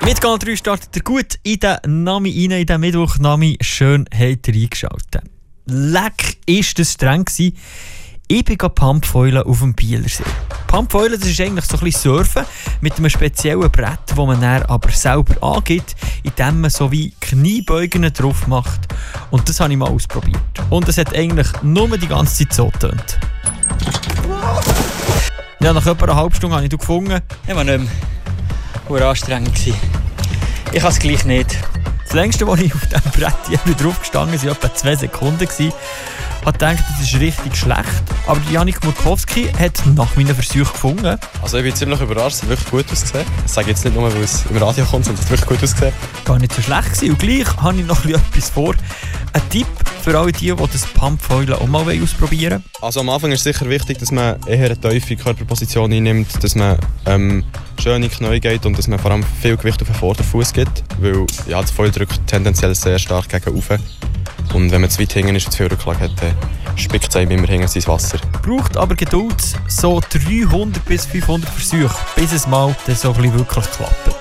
Mit Kanal 3 startet ihr gut in den Nami rein, in den Mittwoch. Nami, schön habt ihr eingeschaltet. Leck, ist das streng gewesen. Ich bin Pumpfoilen auf dem Bielersee. Pumpfoilen, das ist eigentlich so ein bisschen Surfen mit einem speziellen Brett, das man dann aber selber angibt, indem man so wie Kniebeugen drauf macht. Und das habe ich mal ausprobiert. Und es hat eigentlich nur die ganze Zeit so getönt. Ja, nach etwa einer halben Stunde habe ich gefunden. Ich war nicht mehr. War anstrengend. Ich kann es gleich nicht. Das längste, als ich auf diesem Brett drauf gestanden bin, war etwa 2 Sekunden. Ich habe gedacht, das ist richtig schlecht. Aber Janik Murkowski hat nach meinen Versuchen gefunden. Also ich bin ziemlich überrascht, es hat wirklich gut ausgesehen. Ich sage jetzt nicht nur, weil es im Radio kommt, sondern es hat wirklich gut ausgesehen. Gar nicht so schlecht gewesen. Und gleich habe ich noch etwas vor. Ein Tipp für alle die das Pumpfoilen auch mal ausprobieren. Also am Anfang ist sicher wichtig, dass man eher eine tiefe Körperposition einnimmt, dass man schön in die Knie geht und dass man vor allem viel Gewicht auf den Vorderfuß gibt, weil ja, das Foil drückt tendenziell sehr stark gegen rauf. Und wenn man zu weit hinten ist und zu viel Rücklage hat, dann spickt es einem immer hinten ins Wasser. Braucht aber Geduld, so 300 bis 500 Versuche, bis es mal dann so ein bisschen wirklich klappt.